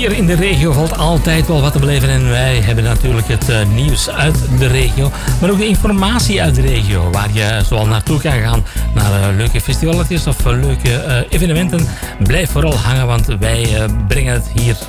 hier in de regio valt altijd wel wat te beleven. En wij hebben natuurlijk het nieuws uit de regio. Maar ook de informatie uit de regio. Waar je zoal naartoe kan gaan. Naar leuke festivalletjes of leuke evenementen. Blijf vooral hangen, want wij brengen het hier